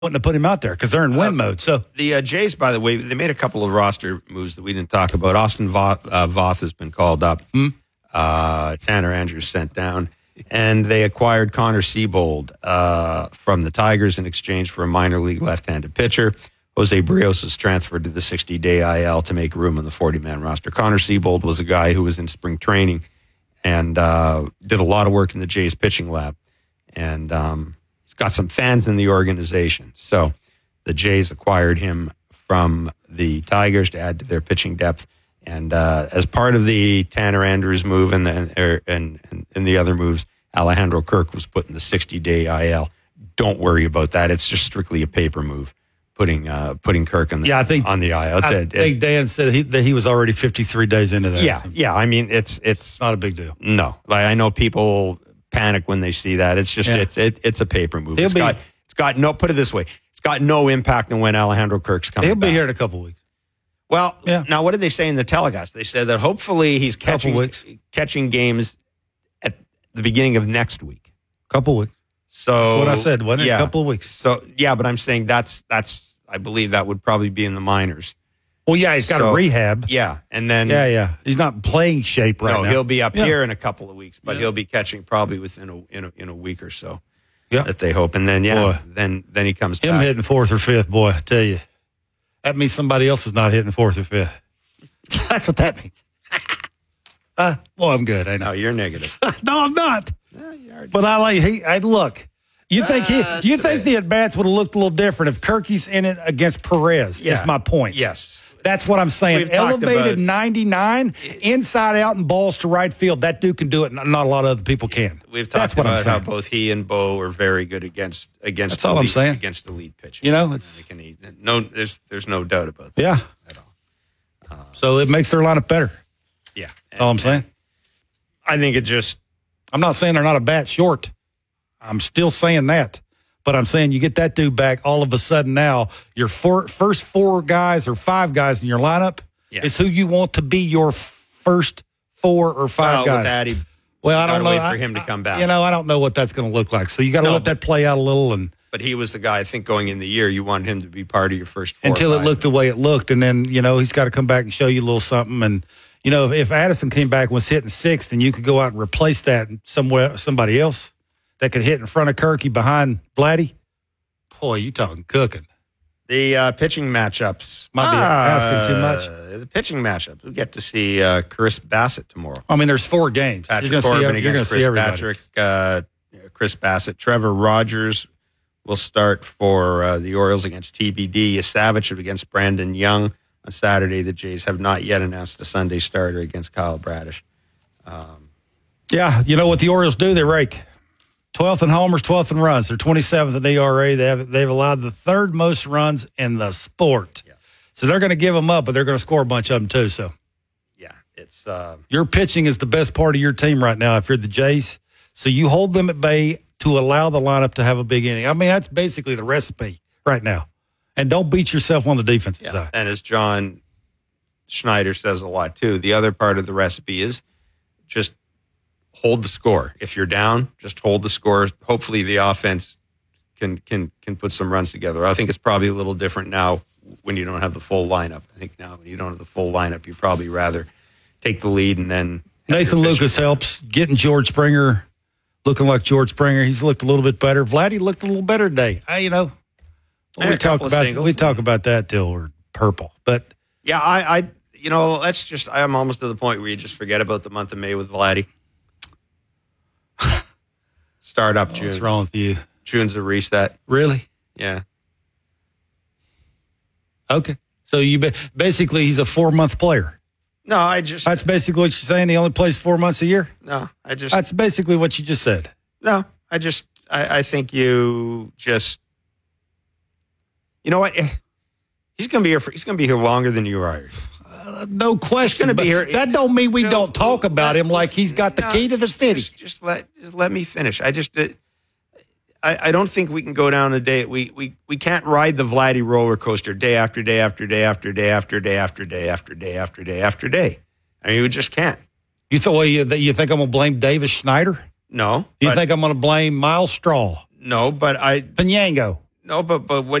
wouldn't have put him out there because they're in win mode. So the Jays, by the way, they made a couple of roster moves that we didn't talk about. Austin Voth has been called up. Tanner Andrews sent down. And they acquired Connor Siebold from the Tigers in exchange for a minor league left-handed pitcher. Jose Brios is transferred to the 60-day IL to make room on the 40-man roster. Connor Siebold was a guy who was in spring training and did a lot of work in the Jays pitching lab. And he's got some fans in the organization. So the Jays acquired him from the Tigers to add to their pitching depth. And as part of the Tanner Andrews move and the other moves, Alejandro Kirk was put in the 60-day IL. Don't worry about that. It's just strictly a paper move, putting Kirk on the on the IL. I think Dan said that he was already 53 days into that. Yeah. I mean, it's not a big deal. No, like I know people panic when they see that. It's just it's a paper move. It's got no. Put it this way, it's got no impact on when Alejandro Kirk's coming. He'll be back. here in a couple of weeks. Well, now what did they say in the telecast? They said that hopefully he's catching games at the beginning of next week. Couple weeks. So that's what I said, wasn't it? A couple of weeks. So but I'm saying that's I believe that would probably be in the minors. Well, he's got a rehab. Yeah, and then he's not playing shape right now. No, he'll be up here in a couple of weeks, but he'll be catching probably within a week or so. Yeah, that they hope, and then then he comes back. Him hitting fourth or fifth, boy, I tell you. That means somebody else is not hitting fourth or fifth. That's what that means. Well, I'm good. I know. No, you're negative. No, I'm not. But I look. You think the at-bats would have looked a little different if Kirky's in it against Perez, is my point. Yes. That's what I'm saying. Elevated 99, inside out and balls to right field. That dude can do it. Not a lot of other people can. We've talked about how both he and Bo are very good against. That's all I'm saying. Against elite pitching. You know, there's no doubt about that. Yeah. At all. So it makes their lineup better. Yeah. That's all I'm saying. I think it just. I'm not saying they're not a bat short. I'm still saying that. But I'm saying you get that dude back, all of a sudden now, your first four guys or five guys in your lineup is who you want to be your first 4 or 5 guys. I don't know. Wait for him to come back. I don't know what that's going to look like. So you got to let that play out a little. But he was the guy, I think, going in the year, you wanted him to be part of your first 4 until it looked the way it looked. And then, he's got to come back and show you a little something. And, if Addison came back and was hitting 6th, then you could go out and replace that somebody else that could hit in front of Kirky behind Vladdy. Boy, you talking cooking. The pitching matchups. Might be asking too much. The pitching matchups. We get to see Chris Bassett tomorrow. I mean, there's 4 games. Patrick Corbin against Chris Patrick. Chris Bassett. Trevor Rogers will start for the Orioles against TBD. Savage against Brandon Young on Saturday. The Jays have not yet announced a Sunday starter against Kyle Bradish. You know what the Orioles do? They rake. 12th in homers, 12th in runs. They're 27th in ERA. They've allowed the 3rd most runs in the sport. Yeah. So they're going to give them up, but they're going to score a bunch of them too. So, it's your pitching is the best part of your team right now if you're the Jays. So you hold them at bay to allow the lineup to have a big inning. I mean, that's basically the recipe right now. And don't beat yourself on the defensive side. And as John Schneider says a lot too, the other part of the recipe is just hold the score. If you're down, just hold the score. Hopefully the offense can put some runs together. I think it's probably a little different now when you don't have the full lineup. I think now when you don't have the full lineup, you probably rather take the lead and then Nathan Lucas helps getting George Springer looking like George Springer. He's looked a little bit better. Vladdy looked a little better today. We talk about that till we're purple. But I'm almost to the point where you just forget about the month of May with Vladdy. Start up June. What's wrong with you? June's a reset. Really? Yeah. Okay. So basically he's a 4-month player. No, that's basically what you're saying. He only plays 4 months a year. No, that's basically what you just said. No, I think you just. You know what? He's going to be here. He's going to be here longer than you are. No question. Going to be here. That don't mean we don't talk about him like he's got the key to the city. Just let me finish. I don't think we can go down a day. We can't ride the Vladdy roller coaster day after day after day after day after day after day after day after day after day. I mean, we just can't. You think I'm going to blame Davis Schneider? No. You think I'm going to blame Miles Straw? No, but Panyango. No, but what